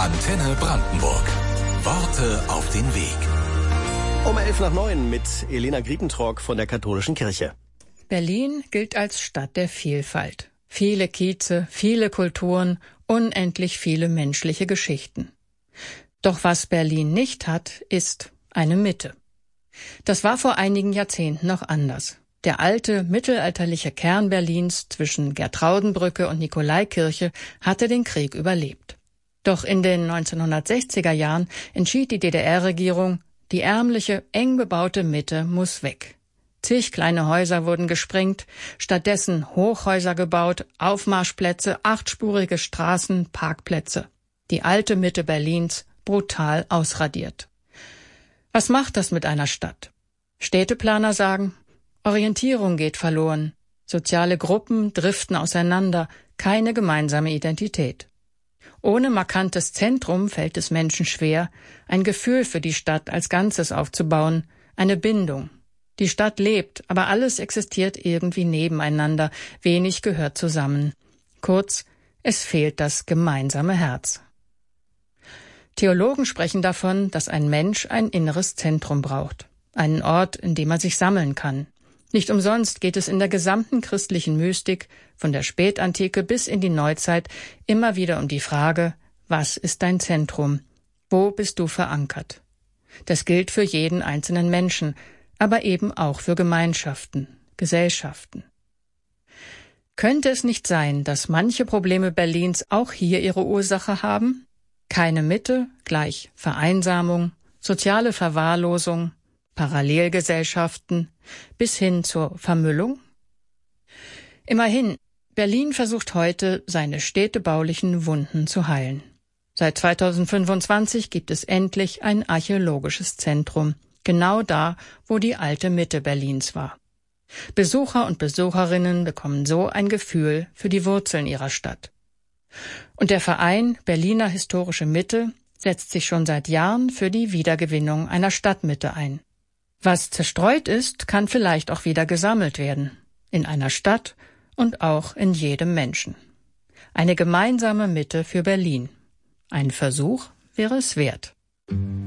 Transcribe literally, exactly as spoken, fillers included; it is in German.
Antenne Brandenburg. Worte auf den Weg. Um elf nach neun mit Elena Griepentrog von der Katholischen Kirche. Berlin gilt als Stadt der Vielfalt. Viele Kieze, viele Kulturen, unendlich viele menschliche Geschichten. Doch was Berlin nicht hat, ist eine Mitte. Das war vor einigen Jahrzehnten noch anders. Der alte, mittelalterliche Kern Berlins zwischen Gertraudenbrücke und Nikolaikirche hatte den Krieg überlebt. Doch in den neunzehnhundertsechziger Jahren entschied die D D R-Regierung, die ärmliche, eng bebaute Mitte muss weg. Zig kleine Häuser wurden gesprengt, stattdessen Hochhäuser gebaut, Aufmarschplätze, achtspurige Straßen, Parkplätze. Die alte Mitte Berlins brutal ausradiert. Was macht das mit einer Stadt? Städteplaner sagen, Orientierung geht verloren, soziale Gruppen driften auseinander, keine gemeinsame Identität. Ohne markantes Zentrum fällt es Menschen schwer, ein Gefühl für die Stadt als Ganzes aufzubauen, eine Bindung. Die Stadt lebt, aber alles existiert irgendwie nebeneinander, wenig gehört zusammen. Kurz, es fehlt das gemeinsame Herz. Theologen sprechen davon, dass ein Mensch ein inneres Zentrum braucht, einen Ort, in dem er sich sammeln kann. Nicht umsonst geht es in der gesamten christlichen Mystik, von der Spätantike bis in die Neuzeit, immer wieder um die Frage, was ist dein Zentrum? Wo bist du verankert? Das gilt für jeden einzelnen Menschen, aber eben auch für Gemeinschaften, Gesellschaften. Könnte es nicht sein, dass manche Probleme Berlins auch hier ihre Ursache haben? Keine Mitte gleich Vereinsamung, soziale Verwahrlosung, Parallelgesellschaften bis hin zur Vermüllung? Immerhin, Berlin versucht heute, seine städtebaulichen Wunden zu heilen. Seit zweitausendfünfundzwanzig gibt es endlich ein archäologisches Zentrum, genau da, wo die alte Mitte Berlins war. Besucher und Besucherinnen bekommen so ein Gefühl für die Wurzeln ihrer Stadt. Und der Verein Berliner Historische Mitte setzt sich schon seit Jahren für die Wiedergewinnung einer Stadtmitte ein. Was zerstreut ist, kann vielleicht auch wieder gesammelt werden. In einer Stadt und auch in jedem Menschen. Eine gemeinsame Mitte für Berlin. Ein Versuch wäre es wert.